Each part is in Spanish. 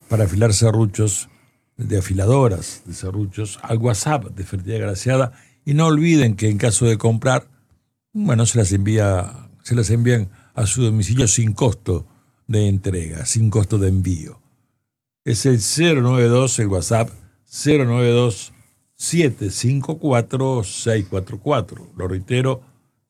para afilar serruchos, de afiladoras de serruchos, al WhatsApp de Ferretería Graciada. Y no olviden que en caso de comprar, bueno, se las envían a su domicilio sin costo de entrega, sin costo de envío. Es el 092, el WhatsApp 092-754-644. Lo reitero,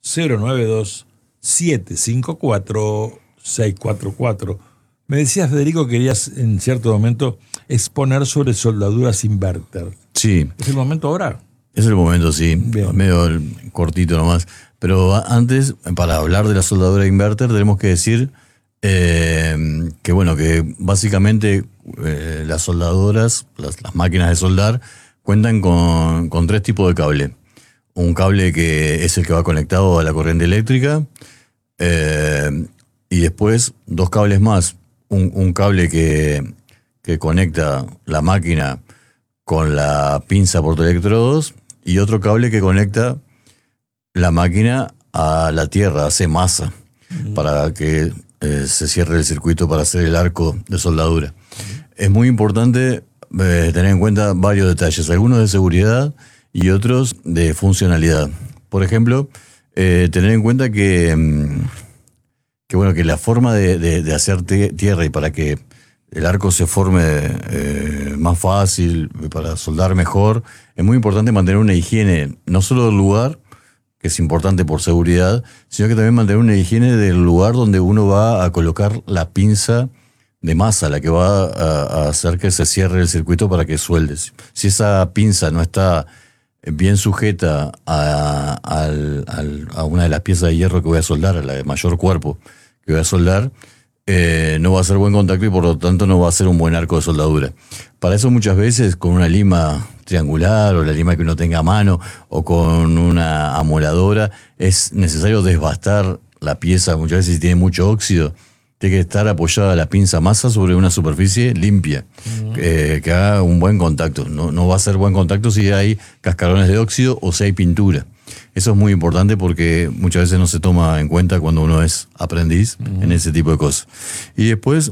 092-754-644. Me decía Federico que querías en cierto momento exponer sobre soldaduras inverter. Sí. ¿Es el momento ahora? Es el momento, sí. Bien. Medio cortito nomás. Pero antes, para hablar de la soldadura inverter, tenemos que decir que bueno, que básicamente las soldadoras, las máquinas de soldar, cuentan con 3 tipos de cable. Un cable que es el que va conectado a la corriente eléctrica, y después 2 cables más. Un cable que conecta la máquina con la pinza portoelectrodos y otro cable que conecta la máquina a la tierra, hace masa, para que se cierre el circuito para hacer el arco de soldadura. Es muy importante tener en cuenta varios detalles, algunos de seguridad y otros de funcionalidad. Por ejemplo, tener en cuenta que la forma de hacer tierra y para que el arco se forme más fácil, para soldar mejor, es muy importante mantener una higiene, no solo del lugar, que es importante por seguridad, sino que también mantener una higiene del lugar donde uno va a colocar la pinza de masa, la que va a hacer que se cierre el circuito para que sueldes. Si esa pinza no está bien sujeta a una de las piezas de hierro que voy a soldar, a la de mayor cuerpo que voy a soldar, no va a hacer buen contacto y por lo tanto no va a ser un buen arco de soldadura. Para eso muchas veces con una lima triangular o la lima que uno tenga a mano o con una amoladora es necesario desbastar la pieza. Muchas veces si tiene mucho óxido tiene que estar apoyada la pinza masa sobre una superficie limpia, que haga un buen contacto. No va a ser buen contacto si hay cascarones de óxido o si hay pintura. Eso es muy importante porque muchas veces no se toma en cuenta cuando uno es aprendiz en ese tipo de cosas. Y después,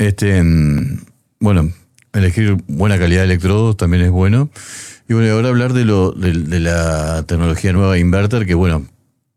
elegir buena calidad de electrodos también es bueno. Y bueno, ahora hablar de la tecnología nueva inverter, que bueno,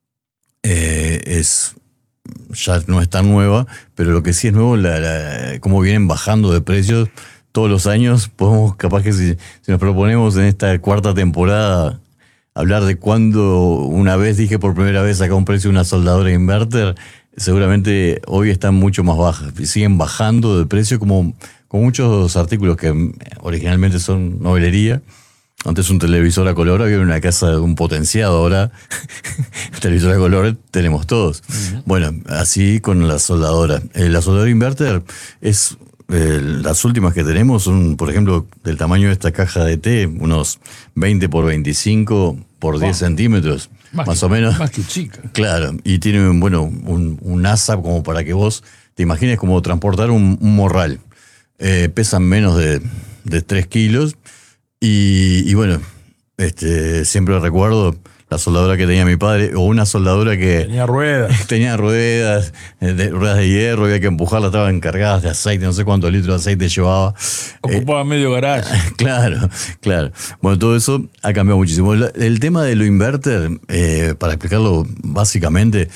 ya no es tan nueva, pero lo que sí es nuevo, cómo vienen bajando de precios todos los años. Podemos, capaz que si nos proponemos en esta 4ª temporada hablar de cuando una vez dije por primera vez acá un precio de una soldadora inverter, seguramente hoy están mucho más bajas y siguen bajando de precio como muchos artículos que originalmente son novelería. Antes un televisor a color, había una casa de un potenciado, ahora televisor a color tenemos todos. Bueno, así con la soldadora. La soldadora inverter es... las últimas que tenemos son, por ejemplo, del tamaño de esta caja de té, unos 20 por 25 por 10 centímetros, más o menos. Más que chica. Claro, y tiene un asa como para que vos te imagines como transportar un morral. Pesan menos de 3 kilos y bueno, siempre recuerdo la soldadora que tenía mi padre, o una soldadora que... Tenía ruedas. Tenía ruedas de hierro, había que empujarla, estaban cargadas de aceite, no sé cuántos litros de aceite llevaba. Ocupaba medio garaje. Claro. Bueno, todo eso ha cambiado muchísimo. El tema de lo inverter, para explicarlo básicamente,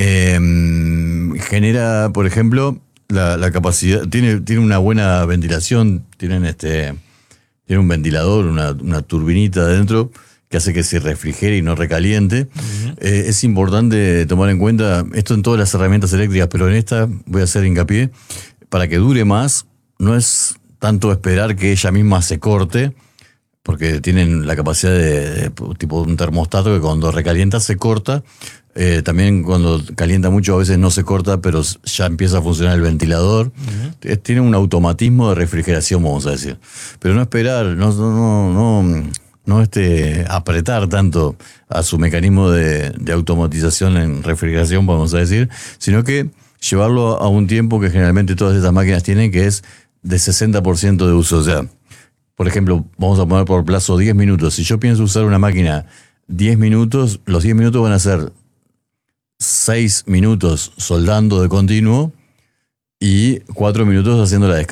genera, por ejemplo, la capacidad, tiene una buena ventilación, tiene un ventilador, una turbinita adentro, que hace que se refrigere y no recaliente. Es importante tomar en cuenta esto en todas las herramientas eléctricas, pero en esta voy a hacer hincapié, para que dure más, no es tanto esperar que ella misma se corte, porque tienen la capacidad de tipo un termostato que cuando recalienta se corta. También cuando calienta mucho a veces no se corta, pero ya empieza a funcionar el ventilador. Tiene un automatismo de refrigeración, vamos a decir. Pero no esperar, no apretar tanto a su mecanismo de automatización en refrigeración, vamos a decir, sino que llevarlo a un tiempo que generalmente todas estas máquinas tienen, que es de 60% de uso. O sea, por ejemplo, vamos a poner por plazo 10 minutos. Si yo pienso usar una máquina 10 minutos, los 10 minutos van a ser 6 minutos soldando de continuo y 4 minutos haciendo la descarga.